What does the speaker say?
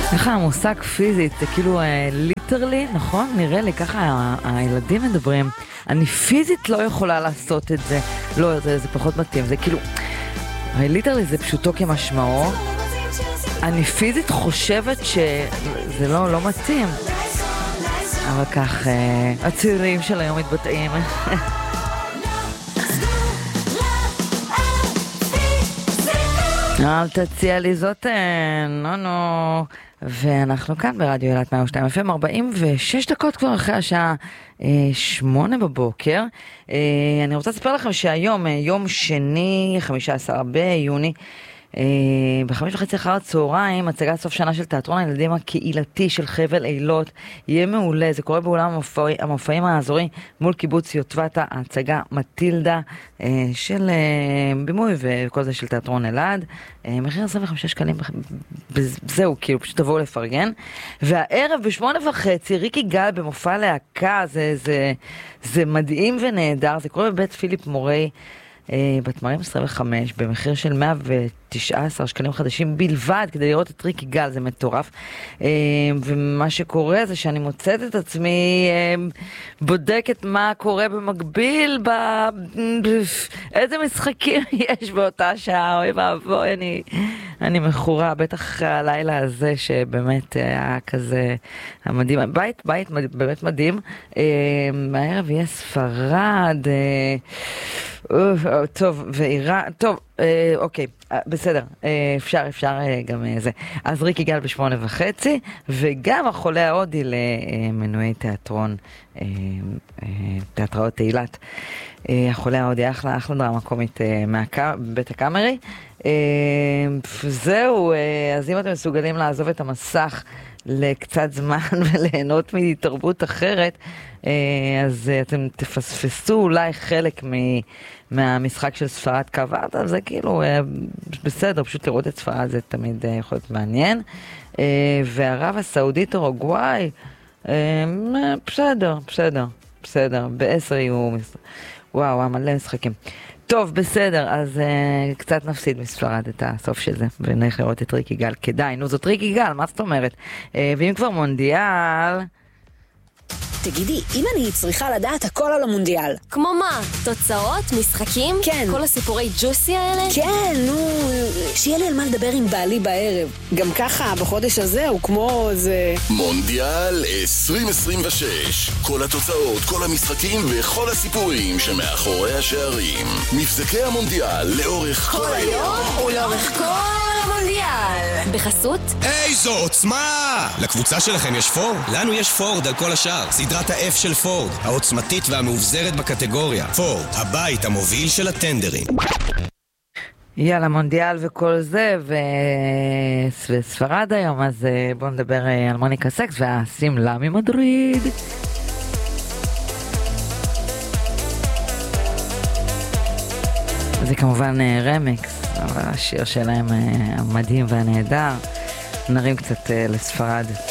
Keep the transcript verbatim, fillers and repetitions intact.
ככה המושג פיזית, זה כאילו ליטרלי, נכון? נראה לי, ככה הילדים מדברים. אני פיזית לא יכולה לעשות את זה. לא, זה, זה פחות מתאים. זה כאילו, ליטרלי זה פשוטו כמשמעו. אני פיזית חושבת שזה לא, לא מתאים. אבל כך, הצעירים של היום מתבטאים. אל תציע לי זאת, נו נו. ואנחנו כאן ברדיו אילת מאה ושתיים אף אם, ארבעים ושש דקות כבר אחרי השעה שמונה בבוקר. אני רוצה לספר לכם שהיום, יום שני, חמישה עשר ביוני, בחמש וחצי אחר הצהריים, הצגת סוף שנה של תיאטרון הילדים הקהילתי של חבל אילות. יהיה מעולה, זה קורה באולם המופע, המופעים האזורי מול קיבוץ יוטבתה, ההצגה מטילדה של בימוי וכל זה של תיאטרון אלעד. מחיר עשרים וחמישה שקלים, זהו, כאילו פשוט תבואו לפרגן. והערב בשמונה וחצי, ריקי גל במופע להקה, זה, זה, זה מדהים ונהדר, זה קורה בבית פיליפ מורי, בתמרים עשרים וחמש, במחיר של מאה ותשע עשרה שקלים חדשים בלבד, כדי לראות את ריקי גל, זה מטורף. ומה שקורה זה שאני מוצאת את עצמי בודקת מה קורה במקביל, ב... איזה משחקים יש באותה שעה, אוי ואבוי, אני, אני מכורה, בטח הלילה הזה שבאמת היה כזה מדהים, בית, בית באמת מדהים. הערב יהיה ספרד, טוב, ואיראן, טוב, אוקיי, בסדר, אפשר, אפשר גם זה. אז ריקי גל בשמונה וחצי, וגם החולה ההודי למנועי תיאטרון, תיאטראות אילת. החולה ההודי, אחלה, אחלה דרמה קומית מבית הקאמרי. זהו, אז אם אתם מסוגלים לעזוב את המסך לקצת זמן וליהנות מתרבות אחרת, אז אתם תפספסו אולי חלק מהמשחק של ספרד קוואט, אז זה כאילו בסדר, פשוט לראות את ספרד זה תמיד יכול להיות מעניין. וערב הסעודית אורוגוואי, בסדר, בסדר, בסדר, בעשר יהיו, וואו, מלא משחקים. טוב, בסדר, אז uh, קצת נפסיד מספרד את הסוף של זה, ונלך לראות את ריקי גל. כדאי, נו, זאת ריקי גל, מה זאת אומרת? Uh, ואם כבר מונדיאל... תגידי, אם אני צריכה לדעת הכל על המונדיאל. כמו מה? תוצאות? משחקים? כן. כל הסיפורי ג'וסי האלה? כן, נו, שיהיה לי על מה לדבר עם בעלי בערב. גם ככה, בחודש הזה הוא כמו זה... מונדיאל עשרים עשרים ושש. כל התוצאות, כל המשחקים וכל הסיפורים שמאחורי השערים. מבזקי המונדיאל לאורך כל היום ולאורך כל המונדיאל. בחסות? איזו עוצמה! לקבוצה שלכם יש פורד? לנו יש פורד על כל השאר. סדרת ה-F של פורד, העוצמתית והמאובזרת בקטגוריה. פורד, הבית המוביל של הטנדרים. יאללה, מונדיאל וכל זה, ו... וספרד היום, אז בואו נדבר על מוניקה סקס והסמלה ממדריד. זה כמובן רמיקס, אבל השיר שלהם המדהים והנהדר. נרים קצת לספרד.